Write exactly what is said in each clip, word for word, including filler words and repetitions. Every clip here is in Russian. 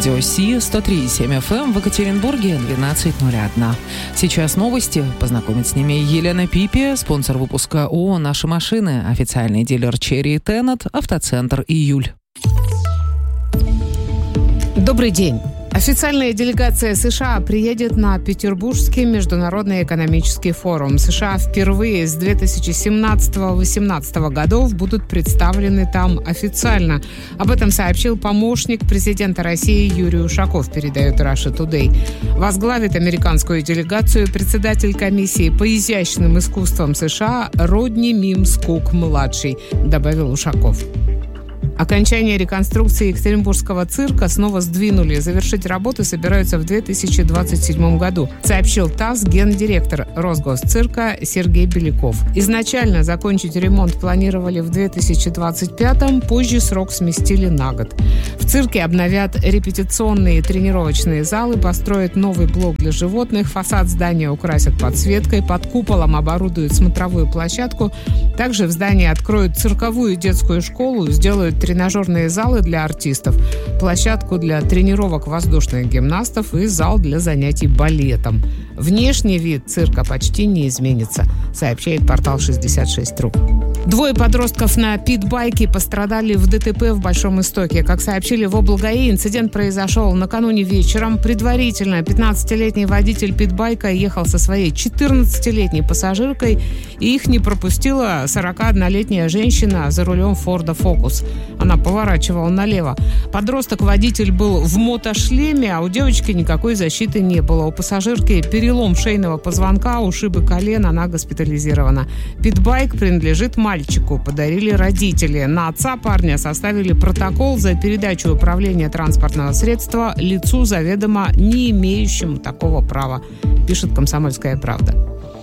Радио Си, сто три и семь эф эм в Екатеринбурге, двенадцать ноль один. Сейчас новости. Познакомит с ними Елена Пипи, спонсор выпуска ООО «Наши машины», официальный дилер Cherry Tenant, автоцентр «Июль». Добрый день. Официальная делегация США приедет на Петербургский международный экономический форум. США впервые с две тысячи семнадцатого — две тысячи восемнадцатого годов будут представлены там официально. Об этом сообщил помощник президента России Юрий Ушаков, передает Russia Today. Возглавит американскую делегацию председатель комиссии по изящным искусствам США Родни Мимс-Кук-младший, добавил Ушаков. Окончание реконструкции Екатеринбургского цирка снова сдвинули. Завершить работы собираются в две тысячи двадцать седьмом году, сообщил ТАСС гендиректор Росгосцирка Сергей Беляков. Изначально закончить ремонт планировали в две тысячи двадцать пятом, позже срок сместили на год. В цирке обновят репетиционные и тренировочные залы, построят новый блок для животных, фасад здания украсят подсветкой, под куполом оборудуют смотровую площадку. Также в здании откроют цирковую детскую школу, сделают тренажерные залы для артистов, площадку для тренировок воздушных гимнастов и зал для занятий балетом. Внешний вид цирка почти не изменится, сообщает портал шестьдесят шесть точка ру. Двое подростков на питбайке пострадали в ДТП в Большом Истоке. Как сообщили в облгаи, инцидент произошел накануне вечером. Предварительно пятнадцатилетний водитель питбайка ехал со своей четырнадцатилетней пассажиркой, и их не пропустила сорокаоднолетняя женщина за рулем Форда Фокус. Она поворачивала налево. Подросток-водитель был в мотошлеме, а у девочки никакой защиты не было. У пассажирки перелом шейного позвонка, ушибы колен, она госпитализирована. Питбайк принадлежит мальчику, подарили родители. На отца парня составили протокол за передачу управления транспортного средства лицу, заведомо не имеющему такого права, пишет «Комсомольская правда».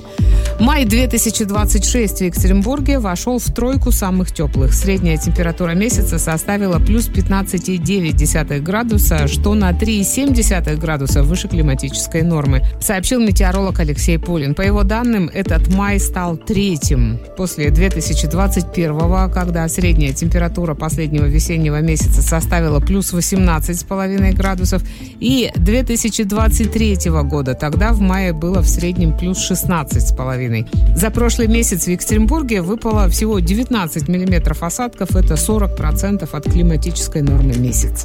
Май две тысячи двадцать шесть в Екатеринбурге вошел в тройку самых теплых. Средняя температура месяца составила плюс пятнадцать целых девять десятых градуса, что на три целых семь десятых градуса выше климатической нормы, сообщил метеоролог Алексей Полин. По его данным, этот май стал третьим после две тысячи двадцать первого, когда средняя температура последнего весеннего месяца составила плюс восемнадцать целых пять десятых градусов, и две тысячи двадцать третьего года, тогда в мае было в среднем плюс шестнадцать целых пять десятых. За прошлый месяц в Екатеринбурге выпало всего девятнадцать миллиметров осадков, это сорок процентов от климатической нормы месяца.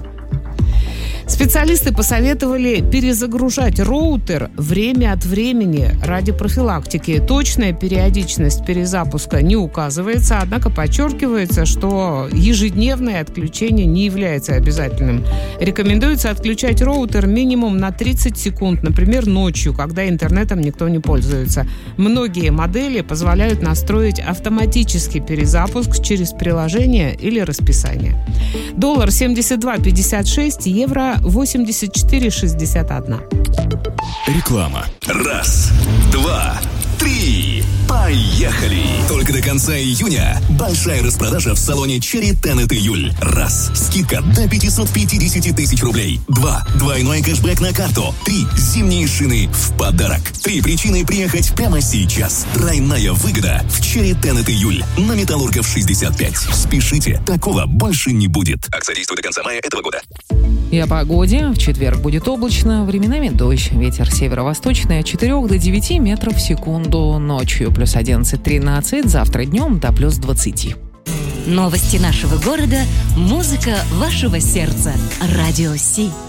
Специалисты посоветовали перезагружать роутер время от времени ради профилактики. Точная периодичность перезапуска не указывается, однако подчеркивается, что ежедневное отключение не является обязательным. Рекомендуется отключать роутер минимум на тридцать секунд, например, ночью, когда интернетом никто не пользуется. Многие модели позволяют настроить автоматический перезапуск через приложение или расписание. Доллар семьдесят два пятьдесят шесть, евро восемьдесят четыре шестьдесят один. Реклама. Раз, два, три. Поехали! Только до конца июня большая распродажа в салоне Cherry Tenant «Июль». Раз. Скидка до пятьсот пятьдесят тысяч рублей. Два. Двойной кэшбэк на карту. Три. Зимние шины в подарок. Три причины приехать прямо сейчас. Тройная выгода в Cherry Tenant «Июль» на Металлургов шестьдесят пять. Спешите, такого больше не будет. Акция действует до конца мая этого года. И о погоде. В четверг будет облачно, временами дождь. Ветер северо-восточный от четырёх до девяти метров в секунду. Ночью плюс одиннадцать тринадцать, завтра днем до плюс двадцати. Новости нашего города, музыка вашего сердца. Радио Си.